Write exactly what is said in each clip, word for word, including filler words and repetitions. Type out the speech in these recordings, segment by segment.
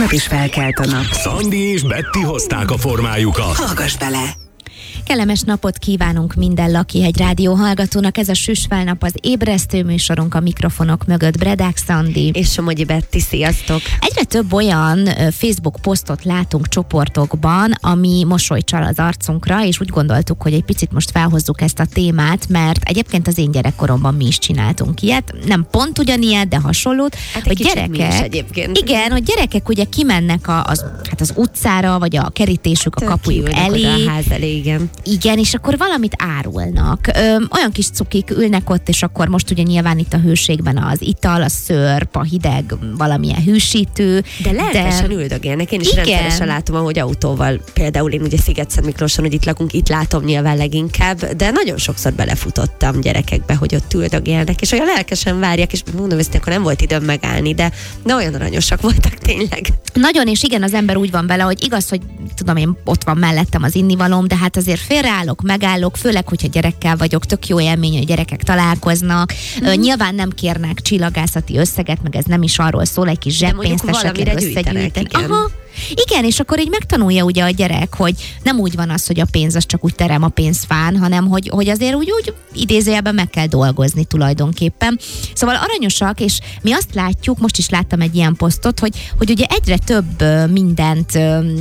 Holnap is felkelt a nap. Szandi és Betti hozták a formájukat. Hallgass bele! Kellemes napot kívánunk minden Lakihegy rádió hallgatónak. Ez a Süsfelnap, az ébresztő műsorunk, a mikrofonok mögött Bredák Szandi. És Somogyi Betti, sziasztok! Egyre több olyan Facebook posztot látunk csoportokban, ami mosolyt csal az arcunkra, és úgy gondoltuk, hogy egy picit most felhozzuk ezt a témát, mert egyébként az én gyerekkoromban mi is csináltunk ilyet. Nem pont ugyanilyet, de hasonlót. Hát hogy gyerekek, egyébként. Igen, hogy gyerekek ugye kimennek a, az, hát az utcára, vagy a kerítésük, a kapujuk elé. A ház elé, igen. Igen, és akkor valamit árulnak. Ö, olyan kis cukik ülnek ott, és akkor most ugye nyilván itt a hőségben az ital, a szörp, a hideg, valamilyen hűsítő. De lelkesen de... üldögélnek. Én is igen. Rendszeresen látom, ahogy autóval, például én ugye Sziget-Szentmiklóson, hogy itt lakunk, itt látom nyilván leginkább, de nagyon sokszor belefutottam gyerekekbe, hogy ott üldögélnek, és olyan lelkesen várják, és mondom, hogy akkor nem volt időm megállni, de, de olyan aranyosak voltak tényleg. Nagyon, és igen, az ember úgy van vele, hogy igaz, hogy tudom én, ott van mellettem az innivalóm, de hát azért félreállok, megállok, főleg, hogyha gyerekkel vagyok, tök jó élmény, hogy gyerekek találkoznak. Mm. Uh, nyilván nem kérnek csillagászati összeget, meg ez nem is arról szól, egy kis zseppénzt esetleg összegyűjteni. Aha. Igen, és akkor így megtanulja ugye a gyerek, hogy nem úgy van az, hogy a pénz az csak úgy terem a pénzfán, hanem hogy, hogy azért úgy, úgy idézőjelben meg kell dolgozni tulajdonképpen. Szóval aranyosak, és mi azt látjuk, most is láttam egy ilyen posztot, hogy, hogy ugye egyre több mindent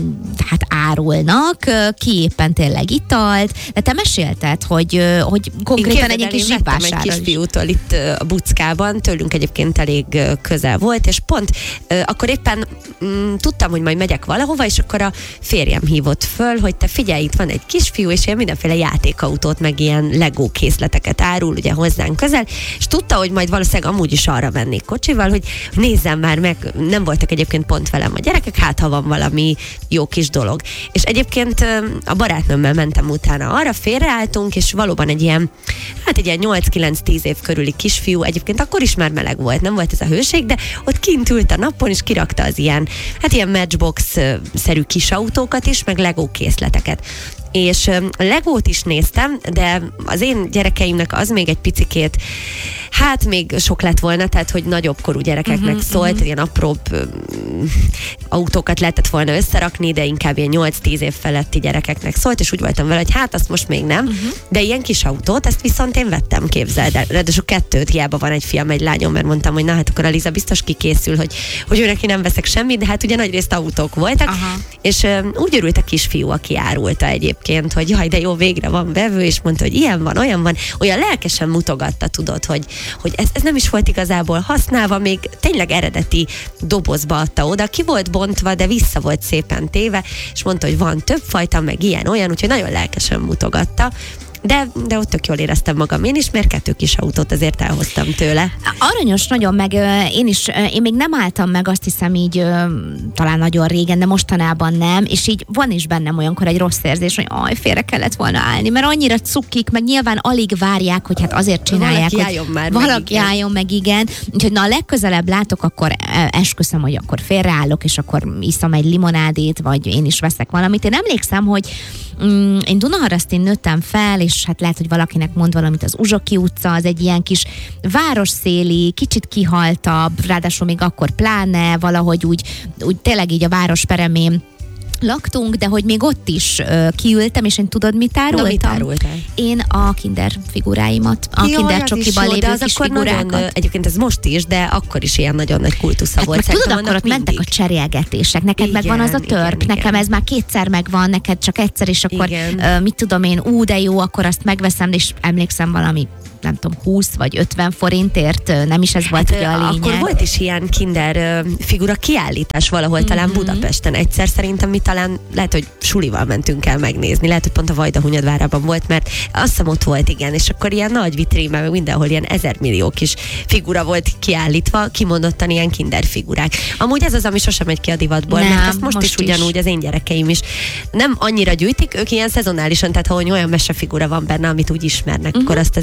hát árulnak, ki éppen tényleg italt, de te mesélted, hogy, hogy konkrétan egy kis zsibvására egy kisfiútól itt a Buckában, tőlünk egyébként elég közel volt, és pont akkor éppen m, tudtam, hogy majd megyek valahova, és akkor a férjem hívott föl, hogy te figyelj, itt van egy kisfiú, és ilyen mindenféle játékautót, meg ilyen Lego készleteket árul, ugye hozzánk közel, és tudta, hogy majd valószínűleg amúgy is arra mennék kocsival, hogy nézzem már meg, nem voltak egyébként pont velem a gyerekek, hát ha van valami jó kis dolog. És egyébként a barátnőmmel mentem utána arra, félreálltunk, és valóban egy ilyen, hát egy ilyen nyolc-kilenc-tíz év körüli kisfiú, egyébként akkor is már meleg volt, nem volt ez a hőség, de ott kint ült a napon, és kirakta az ilyen, hát ilyen Matchbox-szerű kis autókat is, meg Lego készleteket. És a Legót is néztem, de az én gyerekeimnek az még egy picikét, hát még sok lett volna, tehát hogy nagyobb korú gyerekeknek uh-huh, szólt, uh-huh. ilyen apróbb um, autókat lehetett volna összerakni, de inkább ilyen nyolc-tíz év feletti gyerekeknek szólt, és úgy voltam vele, hogy hát azt most még nem, uh-huh. de ilyen kis autót, ezt viszont én vettem, képzeld el. Ráadásul kettőt, hiába van egy fiam, egy lányom, mert mondtam, hogy na hát akkor a Liza biztos kikészül, hogy, hogy ő neki nem veszek semmit, de hát ugye nagyrészt autók voltak, uh-huh. és um, úgy örült a kisfiú, aki árulta egyébként, hogy jaj, de jó, végre van vevő, és mondta, hogy ilyen van, olyan van, olyan lelkesen mutogatta, tudod, hogy, hogy ez, ez nem is volt igazából használva, még tényleg eredeti dobozba adta oda, ki volt bontva, de vissza volt szépen téve, és mondta, hogy van több fajta, meg ilyen, olyan, úgyhogy nagyon lelkesen mutogatta. De, de ott tök jól éreztem magam én is, mert kettő kis autót azért elhoztam tőle. Aranyos nagyon, meg én is, én még nem álltam meg, azt hiszem így talán nagyon régen, de mostanában nem, és így van is bennem olyankor egy rossz érzés, hogy aj, félre kellett volna állni, mert annyira cukik, meg nyilván alig várják, hogy hát azért csinálják, valaki álljon hogy már valaki meg álljon meg, igen. Úgyhogy na a legközelebb látok, akkor esküszöm, hogy akkor félreállok, és akkor iszom egy limonádét, vagy én is veszek valamit. Én emlékszem, hogy mm, én Dunaharasztin nőttem fel, és hát lehet, hogy valakinek mond valamit, az Uzsoki utca, az egy ilyen kis városszéli, kicsit kihaltabb, ráadásul még akkor pláne valahogy úgy, úgy tényleg így a város peremén laktunk, de hogy még ott is uh, kiültem, és én tudod, mit árultam? Na, mit árultál? Én a Kinder figuráimat, a Jaj, Kinder csokiban lévő az kis akkor figurákat. Nagyon, egyébként ez most is, de akkor is ilyen nagyon nagy kultusza hát volt. tudod, akkor ott mentek a cserélgetések. Neked igen, megvan az a törp, igen, nekem igen. Ez már kétszer megvan, neked csak egyszer, és akkor uh, mit tudom én, ú, de jó, akkor azt megveszem, és emlékszem valami nem tudom, húsz vagy ötven forintért, nem is ez volt hát, ugye a lényeg. Akkor volt is ilyen Kinder figura kiállítás valahol, mm-hmm. talán Budapesten. Egyszer szerintem mi talán, lehet, hogy sulival mentünk el megnézni, lehet, hogy pont a Vajdahunyadvárában volt, mert azt hiszem ott volt, igen, és akkor ilyen nagy vitrínben, meg mindenhol ilyen ezermillió kis figura volt kiállítva, kimondottan ilyen Kinder figurák. Amúgy ez az, ami sosem megy ki a divatból, nem, mert ezt most, most is, is ugyanúgy az én gyerekeim is nem annyira gyűjtik, ők ilyen szezonálisan, tehát ha olyan mesefigura van benne, amit úgy ismernek, mm-hmm. akkor azt azért úgy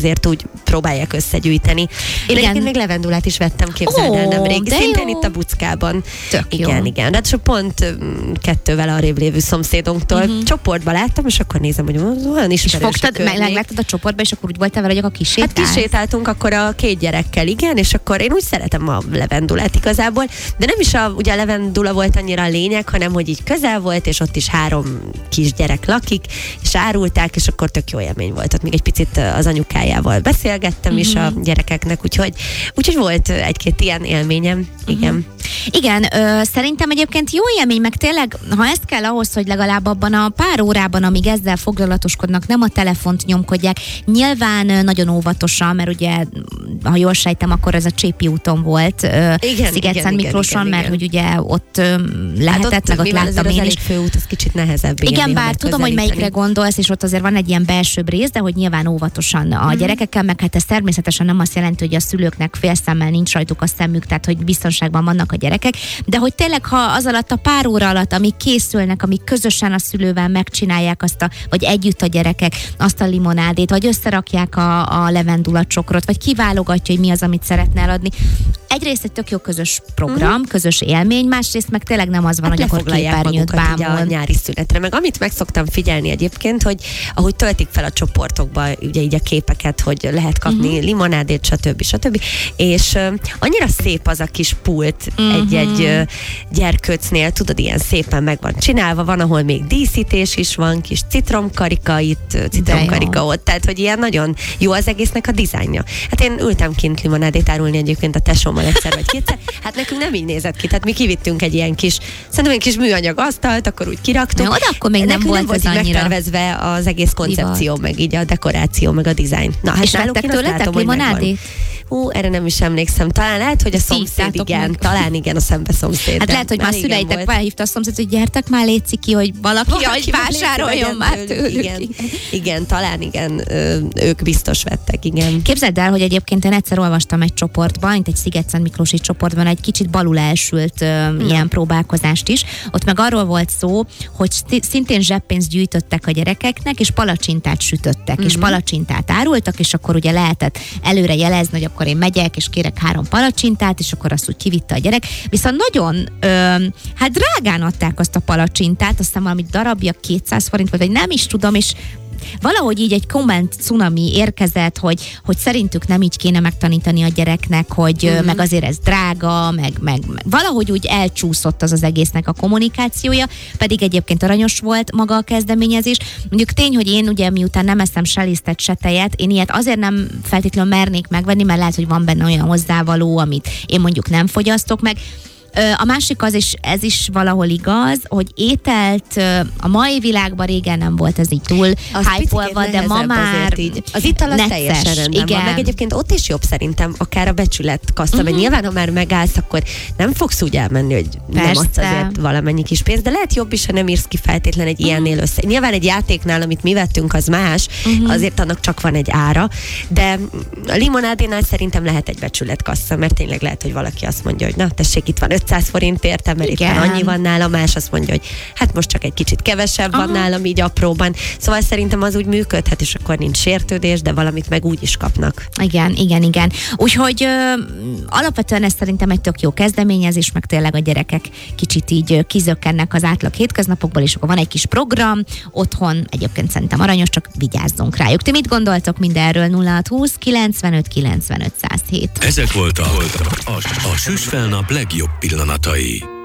próbálják összegyűjteni. Én Igen. egyébként még levendulát is vettem, képzeld el Ó, nemrég. de Szintén jó. itt a Buckában. Tök igen, jó. igen. Hát csak pont mm, kettővel arrébb lévő szomszédunktól uh-huh. csoportba láttam, és akkor nézem, hogy olyan És ismerős a fogtad, meg környék. megláttad a csoportba, és akkor úgy voltál vele, hogy akkor kisétálsz? Hát kisétáltunk akkor a két gyerekkel, igen, és akkor én úgy szeretem a levendulát igazából, de nem is a, ugye a levendula volt annyira a lényeg, hanem hogy így közel volt, és ott is három kisgyerek lakik, és árulták, és akkor tök jó élmény volt. Ott még egy picit az anyukájával beszélgettem uh-huh. is a gyerekeknek, úgyhogy, úgyhogy volt egy-két ilyen élményem, igen. Uh-huh. Igen, ö, szerintem egyébként jó élmény, meg tényleg, ha ez kell ahhoz, hogy legalább abban a pár órában, amíg ezzel foglalatoskodnak, nem a telefont nyomkodják, nyilván ö, nagyon óvatosan, mert ugye, ha jól sejtem, akkor ez a Csépi úton volt, Sziget-Szent Miklóson, mert igen. hogy ugye ott ö, lehetett, hát ott, meg ott mivel láttam az én az is. főút, az kicsit nehezebb. Igen, igen, bár tudom, hogy melyikre gondolsz, és ott azért van egy ilyen belsőbb rész, de hogy nyilván óvatosan a Mhm. gyerekekkel, meg hát ez természetesen nem azt jelenti, hogy a szülőknek félszemmel nincs rajtuk a szemük, tehát hogy biztonságban vannak a gyerekek, de hogy tényleg, ha az alatt a pár óra alatt, amíg készülnek, amíg közösen a szülővel megcsinálják azt a, vagy együtt a gyerekek azt a limonádét, vagy összerakják a, a levendulacsokrot, vagy kiválogatja, hogy mi az, amit szeretne eladni. Egyrészt egy tök jó közös program, uh-huh. közös élmény, másrészt meg tényleg nem az van, hát hogy akkor képernyőt bámul. A nyári szünetre. Meg amit meg szoktam figyelni egyébként, hogy ahogy töltik fel a csoportokba ugye így a képeket, hogy lehet kapni uh-huh. limonádét, stb. stb. És uh, annyira szép az a kis pult uh-huh. egy-egy uh, gyerkőcnél, tudod, ilyen szépen meg van csinálva, van, ahol még díszítés is van, kis citromkarika itt, citromkarika ott, tehát hogy ilyen nagyon jó az egésznek a dizájnja. Hát én ültem kint limonádét árulni egyébként a tesómmal egyszer vagy kétszer, hát nekünk nem így nézett ki, tehát mi kivittünk egy ilyen kis, szerintem egy kis műanyag asztalt, akkor úgy kiraktuk. Na, oda akkor még nem volt, nem volt ez így annyira megtervezve az egész koncepció, divat. meg így a dekoráció, meg a dizájn. Na, hát és vettek tőletek limonádét? Hú, erre nem is emlékszem. Talán lehet, hogy a szomszéd, igen. Meg. Talán igen, a szembe szomszéd. Hát lehet, hogy már szüleitek felhívta a szomszéd, hogy gyertek már, létszik ki, hogy valaki, hogy vásároljon már tőlük. Igen, igen. igen, talán igen, ők biztos vettek, igen. Képzeld el, hogy egyébként én egyszer olvastam egy csoportban, mint egy Sziget-Szent Miklósi csoportban, egy kicsit balul elsült uh, ilyen próbálkozást is. Ott meg arról volt szó, hogy szintén zseppénzt gyűjtöttek a gyerekeknek, és palacsintát sütöttek, uh-huh. és palacsintát árultak, és akkor ugye lehetett előre jelezni, hogy akkor én megyek, és kérek három palacsintát, és akkor azt úgy kivitte a gyerek. Viszont nagyon, ö, hát drágán adták azt a palacsintát, azt hiszem valami darabja kétszáz forint volt, vagy nem is tudom, és valahogy így egy komment cunami érkezett, hogy, hogy szerintük nem így kéne megtanítani a gyereknek, hogy uh-huh. meg azért ez drága, meg, meg, meg valahogy úgy elcsúszott az az egésznek a kommunikációja, pedig egyébként aranyos volt maga a kezdeményezés. Mondjuk tény, hogy én ugye miután nem eszem se lisztet, se tejet, én ilyet azért nem feltétlenül mernék megvenni, mert lehet, hogy van benne olyan hozzávaló, amit én mondjuk nem fogyasztok meg. A másik az, és ez is valahol igaz, hogy ételt a mai világban régen nem volt ez így túl hype-olva, de ma már így. Az ital az teljesen rendben van. Meg egyébként ott is jobb szerintem, akár a becsület kassa, uh-huh. mert nyilván, ha már megállsz, akkor nem fogsz úgy elmenni, hogy Persze. nem adsz azért valamennyi kis pénzt, de lehet jobb is, ha nem írsz ki feltétlen egy uh-huh. ilyennél össze. Nyilván egy játéknál, amit mi vettünk, az más, uh-huh. azért annak csak van egy ára, de a limonádénál szerintem lehet egy becsület kassa, mert tényleg lehet, hogy valaki azt mondja, hogy na, tessék, itt van ötszáz forint értem, mert éppen annyi van nála, más azt mondja, hogy hát most csak egy kicsit kevesebb Aha. van nálam így apróban. Szóval szerintem az úgy működhet, és akkor nincs sértődés, de valamit meg úgy is kapnak. Igen, igen, igen. Úgyhogy ö, alapvetően ez szerintem egy tök jó kezdeményezés, meg tényleg a gyerekek kicsit így kizökkennek az átlag hétköznapokból, és akkor van egy kis program, otthon egyébként szerintem aranyos, csak vigyázzunk rájuk. Ti mit gondoltok mindenről? nulla hat húsz kilencvenöt kilencvenöt száz hét. Ezek voltak a, a, a Süsfelnap legjobb pillanatai.